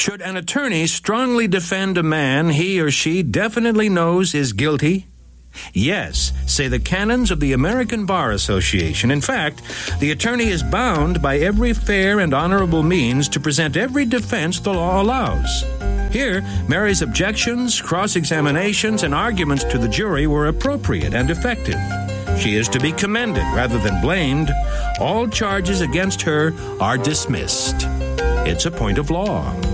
Should an attorney strongly defend a man he or she definitely knows is guilty? Yes, say the canons of the American Bar Association. In fact, the attorney is bound by every fair and honorable means to present every defense the law allows. Here, Mary's objections, cross-examinations, and arguments to the jury were appropriate and effective. She is to be commended rather than blamed. All charges against her are dismissed. It's a point of law.